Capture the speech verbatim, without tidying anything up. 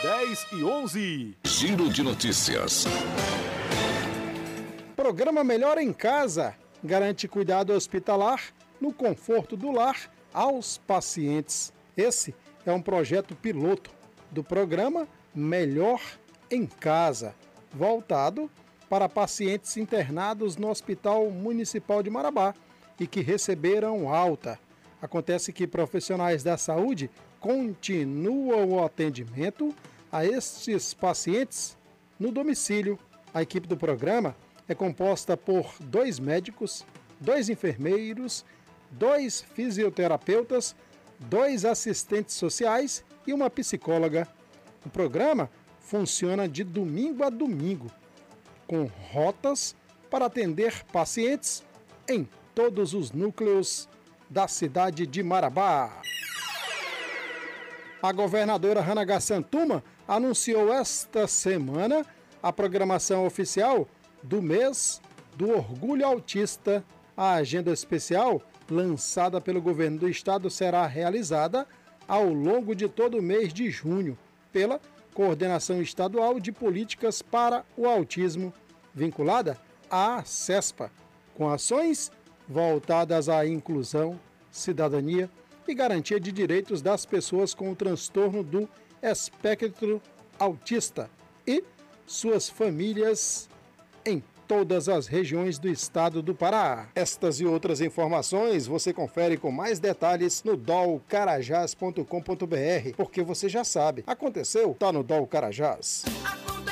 dez e onze. Giro de notícias. Programa Melhor em Casa garante cuidado hospitalar no conforto do lar aos pacientes. Esse é um projeto piloto do programa Melhor em Casa, voltado para pacientes internados no Hospital Municipal de Marabá e que receberam alta. Acontece que profissionais da saúde continuam o atendimento a estes pacientes no domicílio. A equipe do programa é composta por dois médicos, dois enfermeiros, dois fisioterapeutas, dois assistentes sociais e uma psicóloga. O programa funciona de domingo a domingo, com rotas para atender pacientes em todos os núcleos da cidade de Marabá. A governadora Hannah Gassantuma anunciou esta semana a programação oficial do mês do Orgulho Autista. A agenda especial, lançada pelo governo do estado, será realizada ao longo de todo o mês de junho pela Coordenação Estadual de Políticas para o Autismo, vinculada à CESPA, com ações voltadas à inclusão, cidadania e garantia de direitos das pessoas com o transtorno do espectro autista e suas famílias em todas as regiões do estado do Pará. Estas e outras informações você confere com mais detalhes no dol carajás ponto com ponto br, porque você já sabe, aconteceu, tá no Dol Carajás.